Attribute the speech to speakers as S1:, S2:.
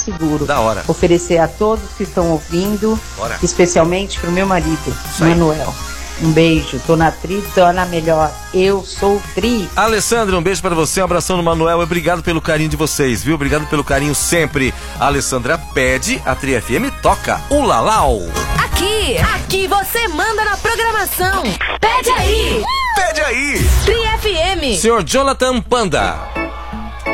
S1: Seguro.
S2: Da hora.
S1: Oferecer a todos que estão ouvindo,
S2: Bora.
S1: especialmente pro meu marido,
S2: Isso aí.
S1: Manuel. Um beijo, tô na Tri, tô na melhor. Eu sou Tri.
S2: Alessandra, um beijo pra você, um abração no Manuel. Obrigado pelo carinho de vocês, viu? Obrigado pelo carinho sempre. A Alessandra pede, a Tri FM toca o Lalau.
S3: Aqui você manda na programação. Pede aí.
S2: Pede aí.
S3: Tri FM.
S2: Senhor Jonathan Panda.